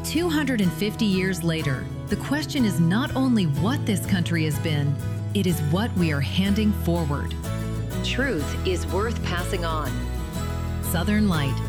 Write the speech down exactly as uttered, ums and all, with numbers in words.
two hundred fifty years later, the question is not only what this country has been, it is what we are handing forward. Truth is worth passing on. Southern Light,